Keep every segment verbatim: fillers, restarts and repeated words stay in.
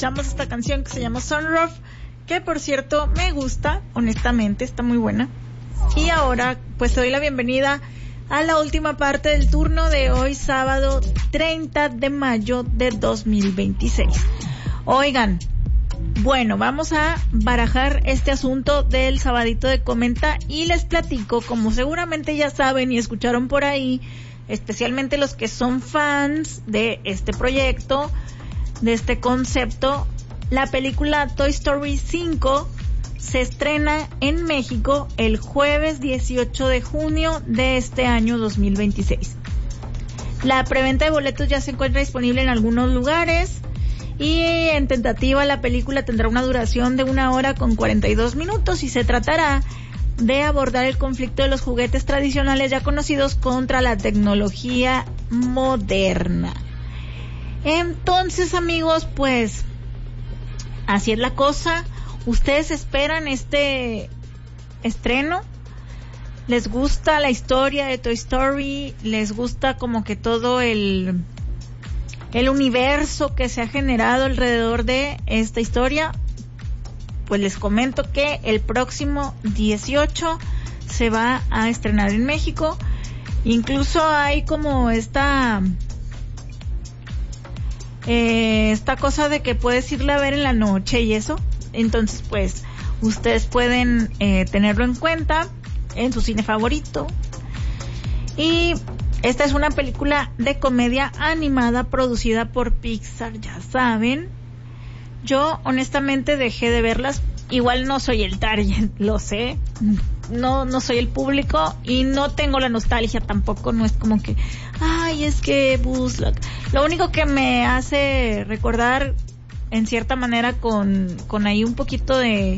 escuchamos esta canción que se llama Sunroof, que por cierto me gusta, honestamente, está muy buena. Y ahora pues te doy la bienvenida a la última parte del turno de hoy, sábado treinta de mayo de dos mil veintiséis. Oigan, bueno, vamos a barajar este asunto del sabadito de Comenta y les platico, como seguramente ya saben y escucharon por ahí, especialmente los que son fans de este proyecto, de este concepto, la película Toy Story cinco se estrena en México el jueves dieciocho de junio de este año dos mil veintiséis. La preventa de boletos ya se encuentra disponible en algunos lugares y en tentativa la película tendrá una duración de una hora con cuarenta y dos minutos y se tratará de abordar el conflicto de los juguetes tradicionales ya conocidos contra la tecnología moderna. Entonces, amigos, pues así es la cosa. ¿Ustedes esperan este estreno? ¿Les gusta la historia de Toy Story? ¿Les gusta como que todo el el universo que se ha generado alrededor de esta historia? Pues les comento que el próximo dieciocho se va a estrenar en México. Incluso hay como esta eh, esta cosa de que puedes irla a ver en la noche y eso. Entonces pues ustedes pueden eh, tenerlo en cuenta en su cine favorito. Y esta es una película de comedia animada producida por Pixar, ya saben. Yo honestamente dejé de verlas, igual no soy el target, lo sé, no no soy el público y no tengo la nostalgia tampoco, no es como que, ay, es que Buzz, lo único que me hace recordar en cierta manera con, con ahí un poquito de,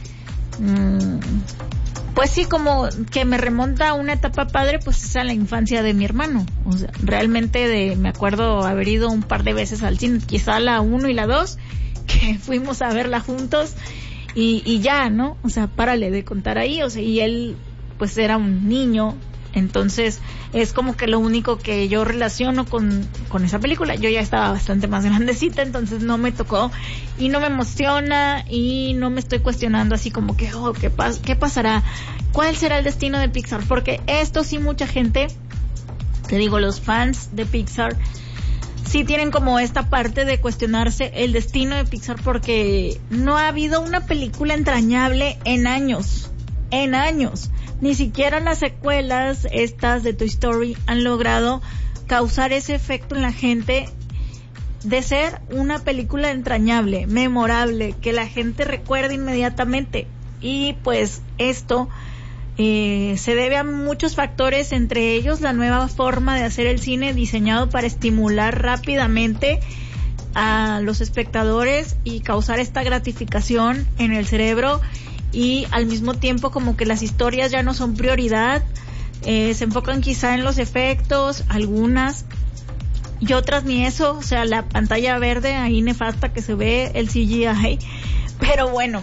mmm, pues sí, como que me remonta a una etapa padre, pues es a la infancia de mi hermano. O sea, realmente de, me acuerdo haber ido un par de veces al cine, quizá la uno y la dos, que fuimos a verla juntos y, y ya, ¿no? O sea, párale de contar ahí, o sea, y él pues era un niño, entonces es como que lo único que yo relaciono con, con esa película. Yo ya estaba bastante más grandecita, entonces no me tocó y no me emociona y no me estoy cuestionando así como que, oh, ¿qué, pas- qué pasará? ¿Cuál será el destino de Pixar? Porque esto sí mucha gente, te digo, los fans de Pixar sí tienen como esta parte de cuestionarse el destino de Pixar porque no ha habido una película entrañable en años, en años. Ni siquiera las secuelas estas de Toy Story han logrado causar ese efecto en la gente de ser una película entrañable, memorable, que la gente recuerde inmediatamente. Y pues esto eh, se debe a muchos factores, entre ellos la nueva forma de hacer el cine diseñado para estimular rápidamente a los espectadores y causar esta gratificación en el cerebro. Y al mismo tiempo como que las historias ya no son prioridad, eh, se enfocan quizá en los efectos, algunas y otras ni eso, o sea, la pantalla verde ahí nefasta que se ve, el C G I, pero bueno,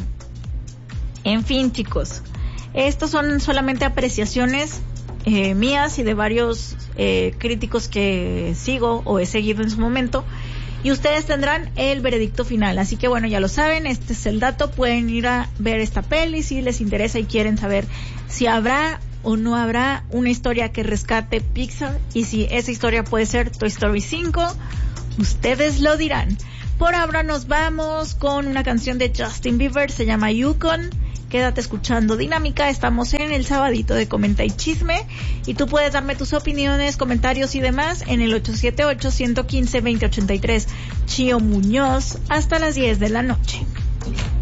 en fin, chicos, estos son solamente apreciaciones eh, mías y de varios eh, críticos que sigo o he seguido en su momento. Y ustedes tendrán el veredicto final. Así que bueno, ya lo saben, este es el dato. Pueden ir a ver esta peli si les interesa y quieren saber si habrá o no habrá una historia que rescate Pixar. Y si esa historia puede ser Toy Story cinco, ustedes lo dirán. Por ahora nos vamos con una canción de Justin Bieber, se llama Yukon. Quédate escuchando Dinámica, estamos en el sabadito de Comenta y Chisme y tú puedes darme tus opiniones, comentarios y demás en el ocho siete ocho, uno uno cinco, dos cero ocho tres. Chío Muñoz, hasta las diez de la noche.